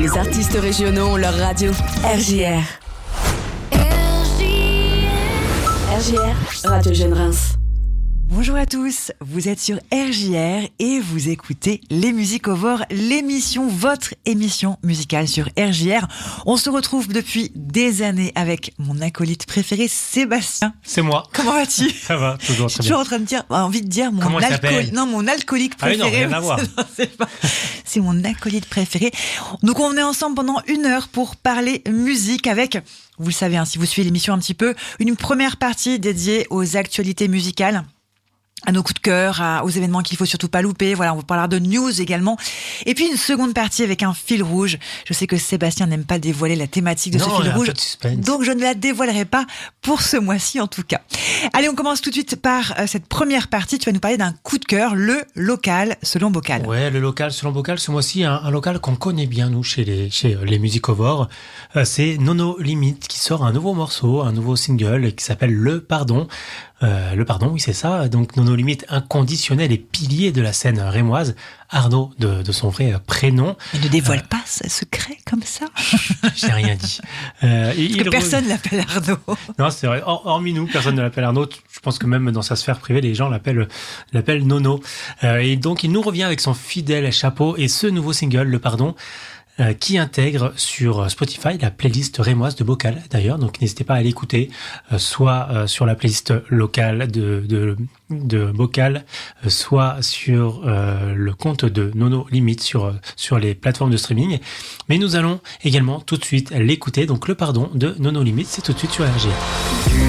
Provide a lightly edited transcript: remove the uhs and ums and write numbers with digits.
Les artistes régionaux ont leur radio. RJR. RJR, Radio Jeune Reims. Bonjour à tous, vous êtes sur RJR et vous écoutez Les Musicovores, l'émission, votre émission musicale sur RJR. On se retrouve depuis des années avec mon acolyte préféré, Sébastien. C'est moi. Comment vas-tu ? Ça va, toujours très bien. Toujours en train de dire, envie de dire mon mon alcoolique préféré. Ah oui, non, rien à voir. C'est mon acolyte préféré. Donc on est ensemble pendant 1 heure pour parler musique avec, vous le savez, si vous suivez l'émission un petit peu, une première partie dédiée aux actualités musicales, à nos coups de cœur, aux événements qu'il faut surtout pas louper. Voilà, on vous parlera de news également. Et puis une seconde partie avec un fil rouge. Je sais que Sébastien n'aime pas dévoiler la thématique de ce fil rouge, donc je ne la dévoilerai pas pour ce mois-ci en tout cas. Allez, on commence tout de suite par cette première partie. Tu vas nous parler d'un coup de cœur, le local selon Bocal. Ouais, le local selon Bocal, ce mois-ci, un local qu'on connaît bien nous chez les Musicovores. C'est Nono Limite qui sort un nouveau morceau, un nouveau single qui s'appelle Le Pardon. Le Pardon, oui c'est ça. Donc Nono Limite, inconditionnel et pilier de la scène rémoise. Arnaud de son vrai prénom. Mais ne dévoile pas ce secret comme ça. J'ai rien dit. Que personne l'appelle Arnaud. Non, c'est vrai. Hormis nous, personne ne l'appelle Arnaud. Je pense que même dans sa sphère privée, les gens l'appellent Nono. Et donc il nous revient avec son fidèle chapeau et ce nouveau single, Le Pardon, qui intègre sur Spotify la playlist rémoise de Bocal d'ailleurs, donc n'hésitez pas à l'écouter, soit sur la playlist locale de Bocal, soit sur le compte de Nono Limite sur les plateformes de streaming. Mais nous allons également tout de suite l'écouter, donc Le Pardon de Nono Limite, c'est tout de suite sur RJR.